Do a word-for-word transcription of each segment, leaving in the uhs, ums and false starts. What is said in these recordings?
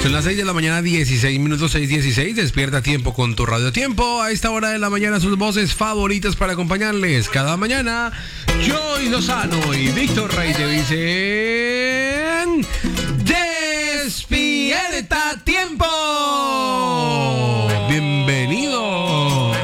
Son las seis de la mañana, dieciséis minutos, seis dieciséis. Despierta a tiempo con tu Radio Tiempo. A esta hora de la mañana, sus voces favoritas para acompañarles cada mañana. Joy Lozano y Víctor Rey te dicen: ¡Despierta a tiempo! Bienvenidos.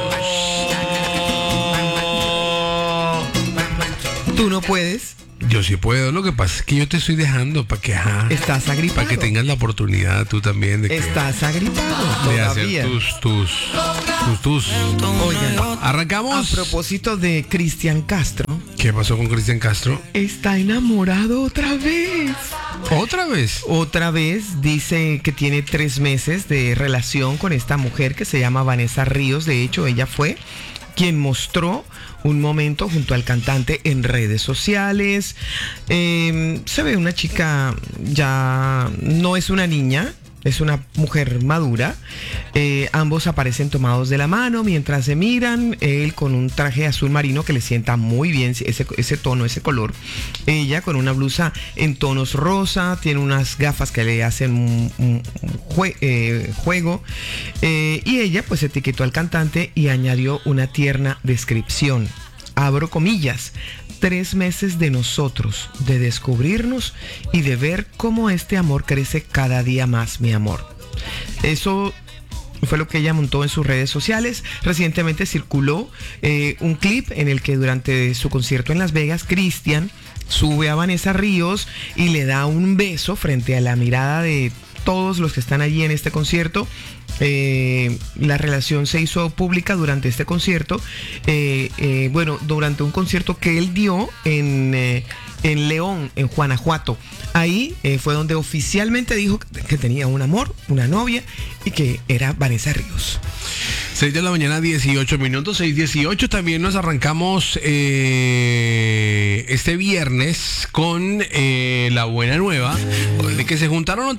Tú no puedes. Yo sí puedo, lo que pasa es que yo te estoy dejando para que, ajá, Estás agripado. para que tengas la oportunidad tú también de, que, Estás agripado de todavía. hacer tus, tus, tus, tus. Oigan, a Arrancamos. propósito de Cristian Castro, ¿Qué pasó con Cristian Castro? está enamorado otra vez. ¿Otra vez? Otra vez dice que tiene tres meses de relación con esta mujer que se llama Vanessa Ríos. De hecho, ella fue quien mostró un momento junto al cantante en redes sociales. Eh, se ve una chica, ya no es una niña, es una mujer madura. Eh, ambos aparecen tomados de la mano mientras se miran. Él con un traje azul marino que le sienta muy bien ese, ese tono, ese color. Ella con una blusa en tonos rosa. Tiene unas gafas que le hacen un, un jue, eh, juego. Eh, y ella pues etiquetó al cantante y añadió una tierna descripción. Abro comillas. Tres meses de nosotros, de descubrirnos y de ver cómo este amor crece cada día más, mi amor. Eso fue lo que ella montó en sus redes sociales. Recientemente circuló eh, un clip en el que durante su concierto en Las Vegas, Cristian sube a Vanessa Ríos y le da un beso frente a la mirada de todos los que están allí en este concierto. Eh, la relación se hizo pública durante este concierto, eh, eh, bueno, durante un concierto que él dio en, eh, en León, en Guanajuato. Ahí eh, fue donde oficialmente dijo que tenía un amor, una novia, y que era Vanessa Ríos. seis de la mañana, dieciocho minutos, seis dieciocho. También nos arrancamos eh, este viernes con eh, la buena nueva de que se juntaron